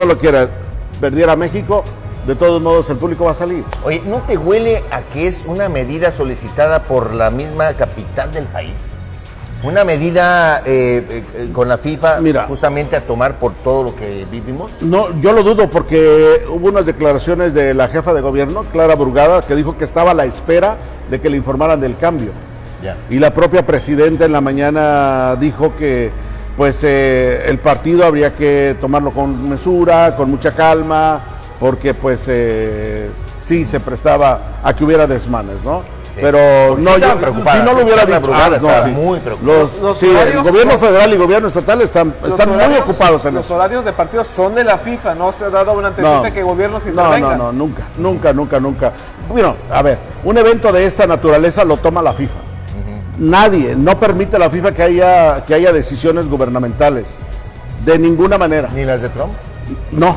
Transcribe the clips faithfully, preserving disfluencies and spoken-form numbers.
lo quiera, perdiera México, de todos modos el público va a salir. Oye, ¿no te huele a que es una medida solicitada por la misma capital del país? Una medida eh, eh, con la FIFA, mira, justamente a tomar por todo lo que vivimos. No, yo lo dudo porque hubo unas declaraciones de la jefa de gobierno, Clara Brugada, que dijo que estaba a la espera de que le informaran del cambio. Ya. Y la propia presidenta en la mañana dijo que pues eh, el partido habría que tomarlo con mesura, con mucha calma, porque pues eh, sí se prestaba a que hubiera desmanes, ¿no? Sí. Pero no, sí yo, si no lo hubiera dicho, ah, no, sí. muy preocupados. Los, los sí, el gobierno son, federal y gobierno estatal están, están horarios, muy ocupados en los eso. Los horarios de partidos son de la FIFA, no se ha dado una antecedente no, que gobiernos intervengan. No, no, no, nunca, nunca, nunca, nunca. Bueno, a ver, un evento de esta naturaleza lo toma la FIFA. Uh-huh. Nadie, no permite a la FIFA que haya, que haya decisiones gubernamentales, de ninguna manera. ¿Ni las de Trump? No.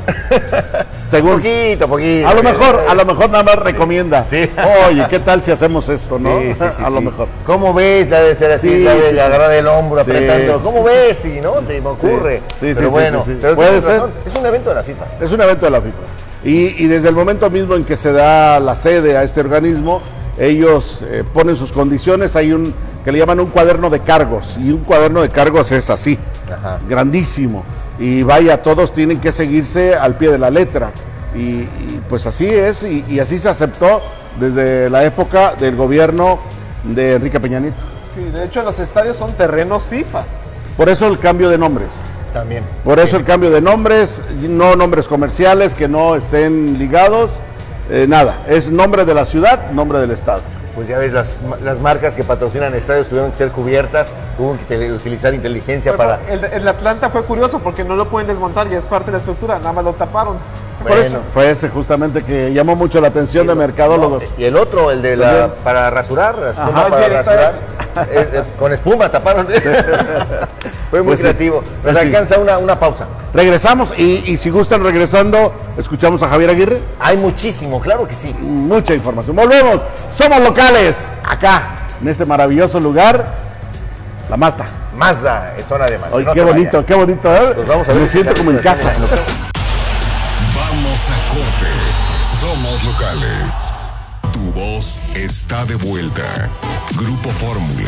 Según, poquito, poquito. A lo mejor, a lo mejor nada más recomienda. Sí. Oye, ¿qué tal si hacemos esto, no? Sí, sí, sí, a lo sí. mejor. ¿Cómo ves? La de ser así, sí, la de sí, agarrar el hombro, sí, apretando. ¿Cómo sí, ves? Sí, ¿no? Se me ocurre. Sí, sí, pero sí, bueno, sí, sí. Pero puede ser. Razón. Es un evento de la FIFA. Es un evento de la FIFA. Y, y desde el momento mismo en que se da la sede a este organismo, ellos eh, ponen sus condiciones. Hay un que le llaman un cuaderno de cargos. Y un cuaderno de cargos es así, ajá, grandísimo. Y vaya, todos tienen que seguirse al pie de la letra. Y, y pues así es, y, y así se aceptó desde la época del gobierno de Enrique Peña Nieto. Sí, de hecho los estadios son terrenos FIFA. Por eso el cambio de nombres. También. Por eso el cambio de nombres, no nombres comerciales que no estén ligados, eh, nada. Es nombre de la ciudad, nombre del estado. Pues ya ves, las, las marcas que patrocinan estadios tuvieron que ser cubiertas, hubo que te, utilizar inteligencia bueno, para... El, el Atlanta fue curioso porque no lo pueden desmontar, ya es parte de la estructura, nada más lo taparon. Bueno. Por eso fue ese justamente que llamó mucho la atención sí, de mercadólogos. No, y el otro, el de la para rasurar, la espuma Ajá, para rasurar, eh, eh, con espuma taparon. Fue muy pues creativo. Sí, Nos sí. alcanza una, una pausa. Regresamos y, y si gustan regresando, escuchamos a Javier Aguirre. Hay muchísimo, claro que sí. Mucha información. Volvemos, somos locales, acá, en este maravilloso lugar, la Mazda. Mazda, es zona de Mazda. Ay, no qué bonito, vaya. qué bonito, ¿eh? Pues vamos a ver. Me siento como en casa. Vamos a corte. Somos locales. Tu voz está de vuelta. Grupo Fórmula.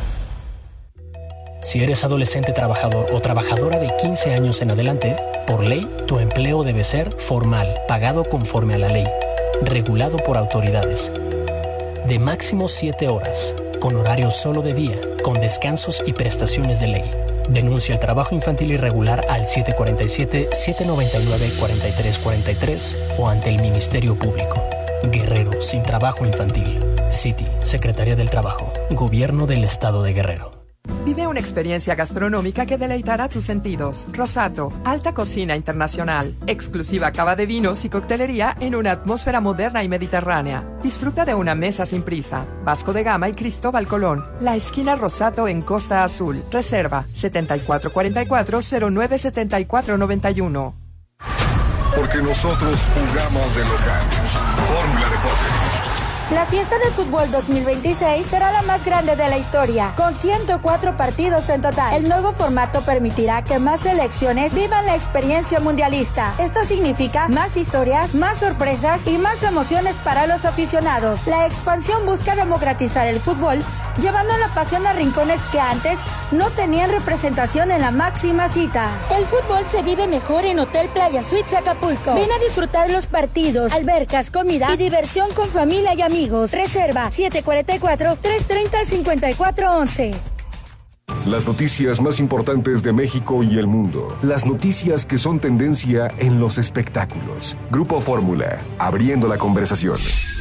Si eres adolescente trabajador o trabajadora de quince años en adelante, por ley, tu empleo debe ser formal, pagado conforme a la ley, regulado por autoridades, de máximo siete horas, con horario solo de día, con descansos y prestaciones de ley. Denuncia el trabajo infantil irregular al siete cuatro siete, siete nueve nueve, cuatro tres cuatro tres o ante el Ministerio Público. Guerrero sin trabajo infantil. City, Secretaría del Trabajo, Gobierno del Estado de Guerrero. Vive una experiencia gastronómica que deleitará tus sentidos. Rosato, alta cocina internacional, exclusiva cava de vinos y coctelería en una atmósfera moderna y mediterránea. Disfruta de una mesa sin prisa. Vasco de Gama y Cristóbal Colón. La esquina Rosato en Costa Azul. Reserva setenta y cuatro cuarenta y cuatro, cero nueve setenta y cuatro noventa y uno. Porque nosotros jugamos de locales. Fórmula Deportes. La fiesta del fútbol dos mil veintiséis será la más grande de la historia, con ciento cuatro partidos en total. El nuevo formato permitirá que más selecciones vivan la experiencia mundialista. Esto significa más historias, más sorpresas y más emociones para los aficionados. La expansión busca democratizar el fútbol, llevando la pasión a rincones que antes no tenían representación en la máxima cita. El fútbol se vive mejor en Hotel Playa Suites Acapulco. Ven a disfrutar los partidos, albercas, comida y diversión con familia y amigos. Reserva siete cuatro cuatro, tres tres cero, cinco cuatro once. Las noticias más importantes de México y el mundo. Las noticias que son tendencia en los espectáculos. Grupo Fórmula, abriendo la conversación.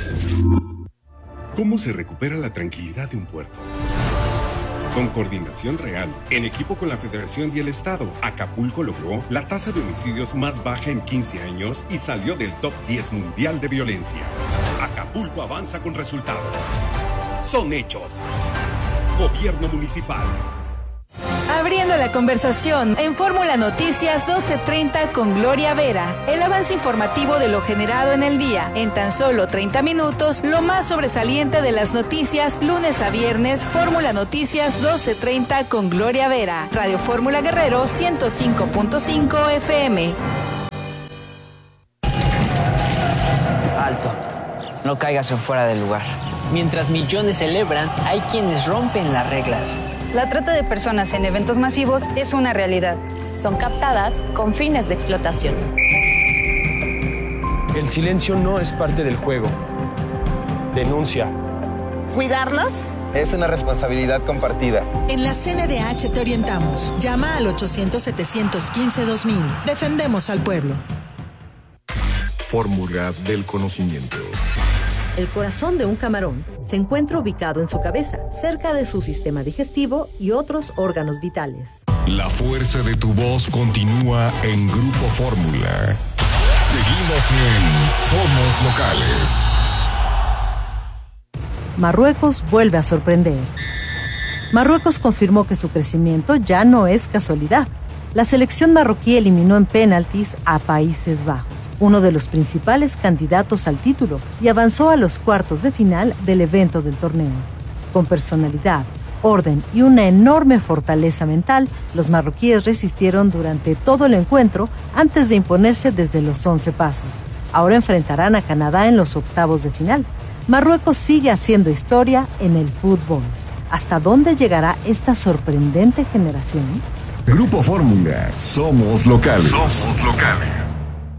¿Cómo se recupera la tranquilidad de un puerto? Con coordinación real, en equipo con la Federación y el Estado, Acapulco logró la tasa de homicidios más baja en quince años y salió del top diez mundial de violencia. Acapulco avanza con resultados. Son hechos. Gobierno Municipal. Abriendo la conversación en Fórmula Noticias doce treinta con Gloria Vera. El avance informativo de lo generado en el día. En tan solo treinta minutos, lo más sobresaliente de las noticias, lunes a viernes, Fórmula Noticias doce treinta con Gloria Vera. Radio Fórmula Guerrero ciento cinco punto cinco F M. no caigas en fuera del lugar. Mientras millones celebran, hay quienes rompen las reglas. La trata de personas en eventos masivos es una realidad. Son captadas con fines de explotación. El silencio no es parte del juego. Denuncia. ¿Cuidarlos? Es una responsabilidad compartida. En la C N D H te orientamos. Llama al ochocientos, setecientos quince, dos mil. Defendemos al pueblo. Fórmula del conocimiento. El corazón de un camarón se encuentra ubicado en su cabeza, cerca de su sistema digestivo y otros órganos vitales. La fuerza de tu voz continúa en Grupo Fórmula. Seguimos en Somos Locales. Marruecos vuelve a sorprender. Marruecos confirmó que su crecimiento ya no es casualidad. La selección marroquí eliminó en penaltis a Países Bajos, uno de los principales candidatos al título, y avanzó a los cuartos de final del evento del torneo. Con personalidad, orden y una enorme fortaleza mental, los marroquíes resistieron durante todo el encuentro antes de imponerse desde los once pasos. Ahora enfrentarán a Canadá en los octavos de final. Marruecos sigue haciendo historia en el fútbol. ¿Hasta dónde llegará esta sorprendente generación? Grupo Fórmula. Somos locales. Somos locales.